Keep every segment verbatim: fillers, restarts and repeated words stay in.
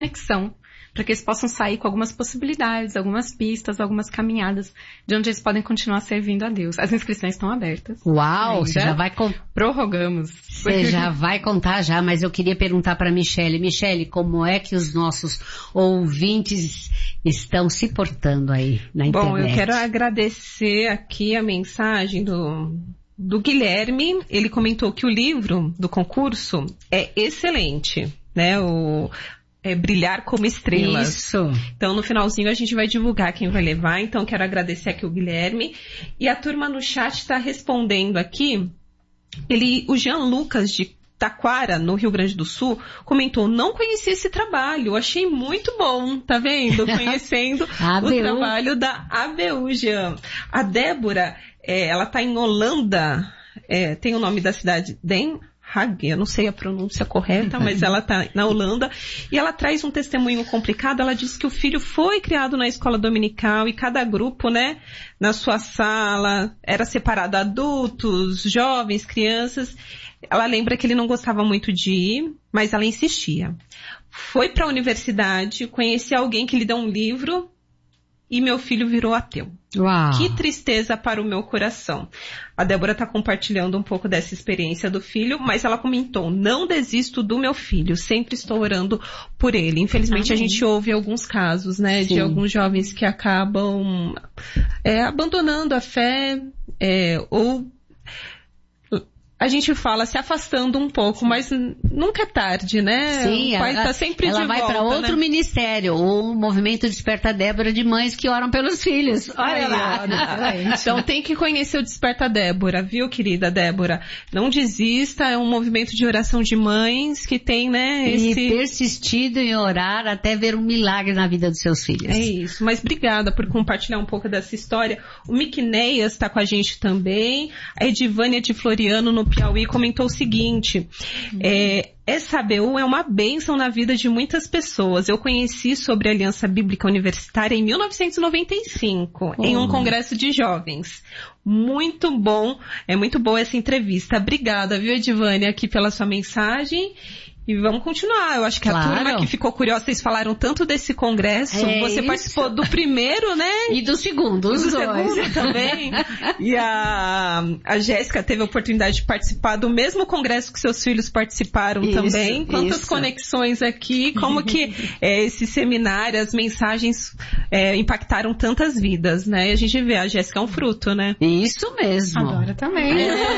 conexão, para que eles possam sair com algumas possibilidades, algumas pistas, algumas caminhadas, de onde eles podem continuar servindo a Deus. As inscrições estão abertas. Uau, ainda. você já vai... Con... Prorrogamos. Você já vai contar já, mas eu queria perguntar para a Michele. Michele, como é que os nossos ouvintes estão se portando aí na internet? Bom, eu quero agradecer aqui a mensagem do... do Guilherme. Ele comentou que o livro do concurso é excelente, né? O... É Brilhar como Estrelas. Isso. Então, no finalzinho, a gente vai divulgar quem vai levar. Então, quero agradecer aqui o Guilherme. E a turma no chat está respondendo aqui. Ele, o Jean Lucas, de Taquara, no Rio Grande do Sul, comentou, não conheci esse trabalho, achei muito bom, tá vendo? Conhecendo o trabalho da A B U, Jean. A Débora, é, ela tá em Holanda, é, tem o nome da cidade, Den Haag, eu não sei a pronúncia correta, mas ela está na Holanda, e ela traz um testemunho complicado. Ela diz que o filho foi criado na escola dominical e cada grupo, né, na sua sala, era separado adultos, jovens, crianças. Ela lembra que ele não gostava muito de ir, mas ela insistia. Foi para a universidade, conheci alguém que lhe deu um livro e meu filho virou ateu. Uau. Que tristeza para o meu coração. A Débora está compartilhando um pouco dessa experiência do filho, mas ela comentou, não desisto do meu filho, sempre estou orando por ele. Infelizmente, Amém. A gente ouve alguns casos, né, Sim. de alguns jovens que acabam é, abandonando a fé, é, ou... A gente fala se afastando um pouco, mas nunca é tarde, né? Sim, o pai ela, tá sempre ela de vai para outro, né, ministério, o Movimento Desperta Débora de mães que oram pelos filhos. Olha Aí, lá. Olha. Então tem que conhecer o Desperta Débora, viu, querida Débora? Não desista, é um movimento de oração de mães que tem, né, esse... E persistido em orar até ver um milagre na vida dos seus filhos. É isso, mas obrigada por compartilhar um pouco dessa história. O Miquineias está com a gente também, a Edivânia de Floriano, no Piauí, comentou o seguinte, uhum. é, essa A B U é uma bênção na vida de muitas pessoas. Eu conheci sobre a Aliança Bíblica Universitária em mil novecentos e noventa e cinco, uhum. em um congresso de jovens. Muito bom, é muito boa essa entrevista. Obrigada, viu, Edivânia, aqui pela sua mensagem. E vamos continuar. Eu acho que claro. A turma que ficou curiosa, vocês falaram tanto desse congresso. É você isso. Participou do primeiro, né? E do segundo, os e do dois. segundo também. E a, a Jéssica teve a oportunidade de participar do mesmo congresso que seus filhos participaram isso, também. Quantas isso. conexões aqui, como que é, esse seminário, as mensagens é, impactaram tantas vidas, né? E a gente vê, a Jéssica é um fruto, né? Isso mesmo. Agora também.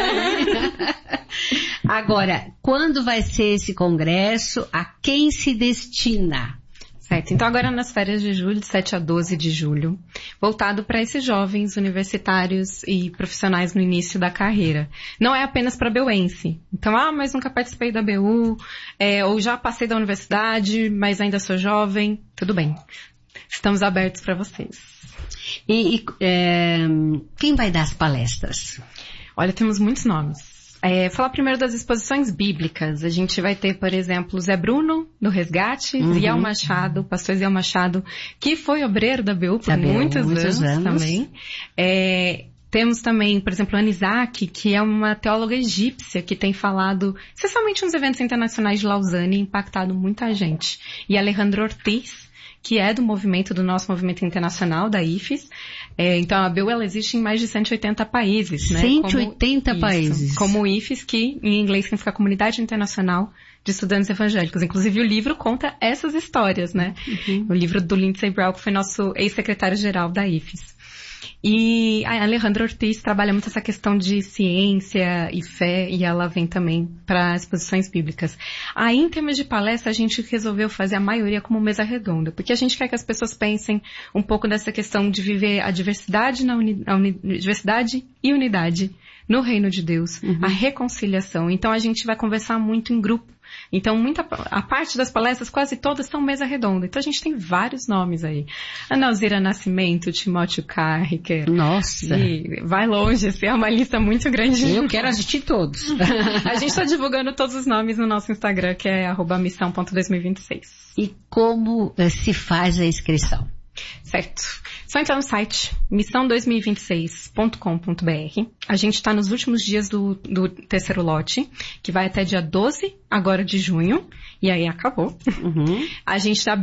Agora, quando vai ser esse congresso? A quem se destina? Certo. Então agora nas férias de julho, de sete a doze de julho, voltado para esses jovens universitários e profissionais no início da carreira. Não é apenas para beuense. Então, ah, mas nunca participei da B U, é, ou já passei da universidade, mas ainda sou jovem. Tudo bem. Estamos abertos para vocês. E, e é, quem vai dar as palestras? Olha, temos muitos nomes. É, falar primeiro das exposições bíblicas. A gente vai ter, por exemplo, Zé Bruno, do Resgate, uhum. Ziel Machado, pastor Ziel Machado, que foi obreiro da B U por Sabeu, muitos, muitos anos, anos também. É, temos também, por exemplo, Ana Isaac, que é uma teóloga egípcia que tem falado, especialmente nos eventos internacionais de Lausanne, e impactado muita gente. E Alejandro Ortiz, que é do movimento, do nosso movimento internacional, da I F E S. É, então, a B U, ela existe em mais de cento e oitenta países, né? cento e oitenta como, países. Isso, como o I F E S, que em inglês significa Comunidade Internacional de Estudantes Evangélicos. Inclusive, o livro conta essas histórias, né? Uhum. O livro do Lindsey Brown, que foi nosso ex-secretário-geral da I F E S. E a Alejandra Ortiz trabalha muito essa questão de ciência e fé, e ela vem também para exposições bíblicas. Aí, em termos de palestra, a gente resolveu fazer a maioria como mesa redonda, porque a gente quer que as pessoas pensem um pouco dessa questão de viver a diversidade, na uni, a uni, diversidade e unidade no reino de Deus, uhum. a reconciliação. Então, a gente vai conversar muito em grupo. Então, muita, a parte das palestras, quase todas, são mesa redonda. Então, a gente tem vários nomes aí. Ana Alzira Nascimento, Timóteo Carricker. Nossa! E vai longe, assim, é uma lista muito grande. Eu quero assistir todos. A gente está divulgando todos os nomes no nosso Instagram, que é arroba missão ponto dois mil e vinte e seis. E como uh, se faz a inscrição? Certo. Só entrar no site missão dois mil e vinte e seis ponto com ponto b r. A gente está nos últimos dias do, do terceiro lote, que vai até dia doze agora de junho, e aí acabou. Uhum. A gente está